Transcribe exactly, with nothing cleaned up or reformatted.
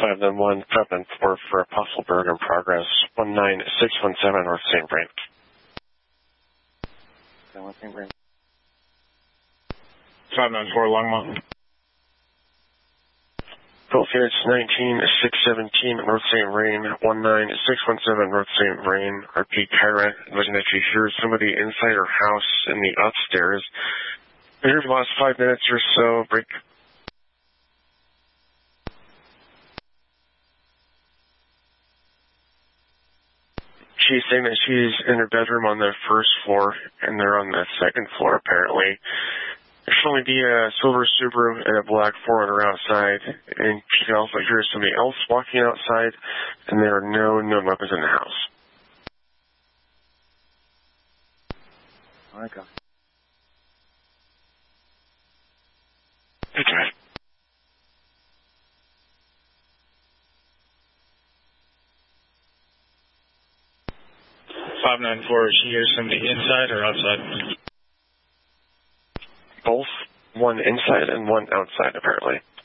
five nine one, five nine four for a possible bird in progress, one nine six one seven North Saint Vrain. five nine four, Longmont. Gulf Units nineteen six seventeen North Saint Vrain, one nine six one seven North Saint Vrain, R P Kyra, looking that you hear somebody inside her house in the upstairs. Been here for the last five minutes or so, break. She's saying that she's in her bedroom on the first floor, and they're on the second floor, apparently. There should only be a silver Subaru and a black four runner outside, and she can also hear somebody else walking outside, and there are no known weapons in the house. Okay. Okay. five nine four, she hears somebody inside or outside? Both, one inside and one outside, apparently.